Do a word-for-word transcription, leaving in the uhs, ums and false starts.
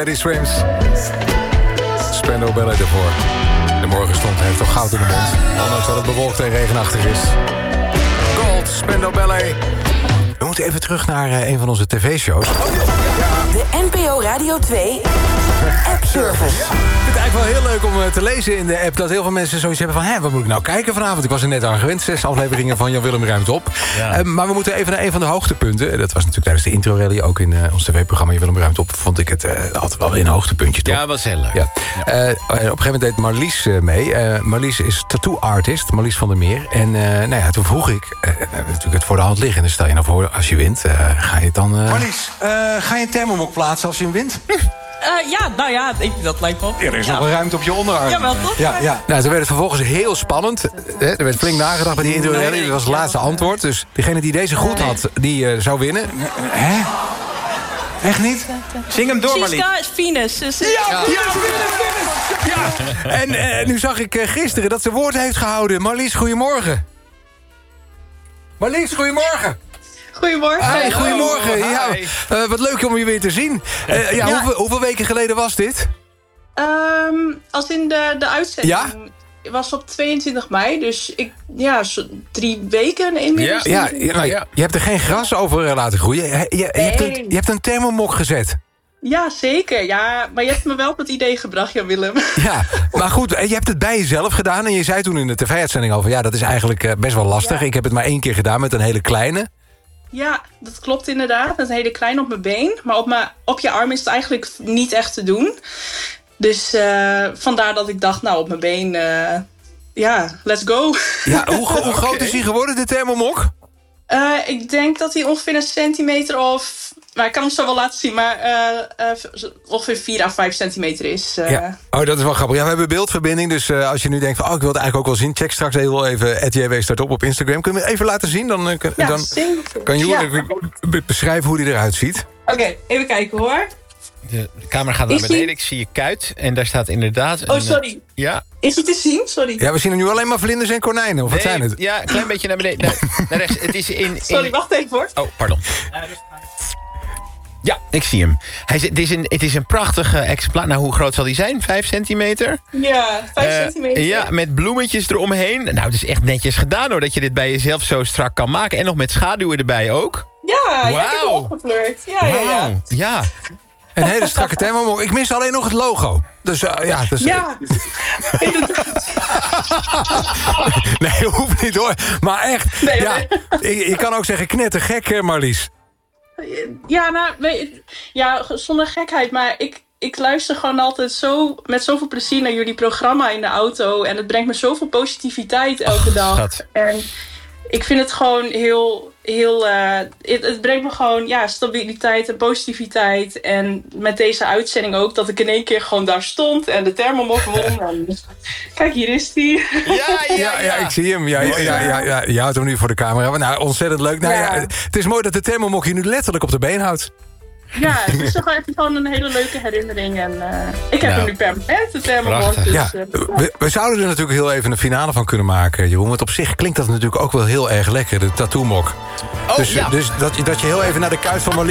Teddy Swims. Spandau Ballet ervoor. De morgenstond heeft toch goud in de mond. Ondanks dat het bewolkt en regenachtig is. Gold, Spandau Ballet. We moeten even terug naar uh, een van onze tv-shows. De N P O Radio twee app-service. Ik vind het eigenlijk wel heel leuk om uh, te lezen in de app... dat heel veel mensen zoiets hebben van... hé, wat moet ik nou kijken vanavond? Ik was er net aan gewend, zes afleveringen van Jan Willem ruimt op. Ja. Uh, maar we moeten even naar een van de hoogtepunten. Dat was natuurlijk tijdens de intro-rally. Ook in uh, ons tv-programma Jan Willem ruimt op... vond ik het uh, altijd wel weer een hoogtepuntje, toch? Ja, was heel leuk. Ja. Uh, op een gegeven moment deed Marlies uh, mee. Uh, Marlies is tattoo-artist, Marlies van der Meer. En uh, nou ja, toen vroeg ik... Uh, natuurlijk het voor de hand liggen. En dan stel je nou voor, als je wint, uh, ga je het dan... Uh... Marlies, uh, ga je een thermomok plaatsen als je hem wint? Uh, ja, nou ja, ik, dat lijkt wel. Er is ja. nog een ruimte op je onderarm. Jawel, toch? Ja, ja. Nou, toen werd het vervolgens heel spannend. Er werd flink nagedacht bij die intro-rally. Dat was het laatste antwoord. Dus degene die deze goed had, die uh, zou winnen. Hè? Echt niet? Zing hem door, Marlies. Siska is Venus. Dus Ja, ja, ja. En uh, nu zag ik uh, gisteren dat ze woord heeft gehouden. Marlies, goedemorgen. Marlies, goedemorgen. Goedemorgen. Hey, goedemorgen. Ja, uh, wat leuk om je weer te zien. Uh, ja, Ja. Hoeveel, hoeveel weken geleden was dit? Um, als in de, de uitzending Ja? was op tweeëntwintig mei. Dus ik, ja, zo drie weken inmiddels. Ja, ja, nou, Ja. je hebt er geen gras over uh, laten groeien. Je, je, je, hebt een, Nee. je hebt een thermomok gezet. Ja, zeker. Ja, maar je hebt me wel op het idee gebracht, Jan Willem. Ja, maar goed, je hebt het bij jezelf gedaan. En je zei toen in de tv-uitzending al van... ja, dat is eigenlijk uh, best wel lastig. Ja. Ik heb het maar één keer gedaan met een hele kleine. Ja, dat klopt inderdaad. Met een hele klein op mijn been. Maar op, mijn, op je arm is het eigenlijk niet echt te doen. Dus uh, vandaar dat ik dacht, nou, op mijn been... Uh, ja, let's go. Ja, hoe, hoe groot is hij geworden, de thermomok? Uh, ik denk dat hij ongeveer een centimeter of... Maar ik kan hem zo wel laten zien, maar uh, uh, ongeveer vier à vijf centimeter is. Uh. Ja. Oh, dat is wel grappig. Ja, we hebben beeldverbinding, dus uh, als je nu denkt van... oh, ik wil het eigenlijk ook wel zien, check straks heel even... at j w startop op Instagram. Kunnen we even laten zien? Dan, uh, kan, Ja, dan zeker. kan je Ja. be- beschrijven hoe hij eruit ziet. Oké, okay, even kijken hoor. De camera gaat naar Is die- beneden, ik zie je kuit. En daar staat inderdaad... Een, Oh, sorry. Ja. Is hij te zien? Sorry. Ja, we zien er nu alleen maar vlinders en konijnen. Of wat Nee, zijn het? Ja, een klein beetje naar beneden. Naar, naar rechts. Het is in, in... Sorry, wacht even hoor. Oh, pardon. Ja, ik zie hem. Hij is, het, is een, het is een prachtige exemplaar. Nou, hoe groot zal die zijn? Vijf centimeter? Ja, vijf Eh, centimeter. Ja, met bloemetjes eromheen. Nou, het is echt netjes gedaan hoor, dat je dit bij jezelf zo strak kan maken. En nog met schaduwen erbij ook. Ja, ja, ik heb hem Wauw. opgeflirt. Ja, ja, ja. Wauw. Ja. Een hele strakke thermomok. Ik mis alleen nog het logo. Dus uh, ja, dus, Ja, inderdaad. nee, hoeft niet hoor. Maar echt, Nee, ja, nee. je, je kan ook zeggen knettergek, hè, Marlies. Ja, nou, weet je, ja, zonder gekheid, maar ik, ik luister gewoon altijd zo met zoveel plezier naar jullie programma in de auto. En het brengt me zoveel positiviteit elke Och, dag. schat. En ik vind het gewoon heel, heel, uh, het, het brengt me gewoon, ja, stabiliteit en positiviteit. En met deze uitzending ook, dat ik in één keer gewoon daar stond en de thermomok won. En, kijk, hier is die. Ja, ja, Ja, ja, ik zie hem. Ja, ja, ja, ja, ja, je houdt hem nu voor de camera. Maar nou, ontzettend leuk. Nou, ja. Ja. Het is mooi dat de thermomok je nu letterlijk op de been houdt. Ja, het is toch echt gewoon een hele leuke herinnering. En uh, ik heb Nou, hem nu permanent, de thermomok. prachtig. Dus, Ja, uh, we, we zouden er natuurlijk heel even een finale van kunnen maken, Jeroen. Want op zich klinkt dat natuurlijk ook wel heel erg lekker, de tattoo-mok. Oh, dus ja. dus dat, je- dat je heel even naar de kuit van Marlies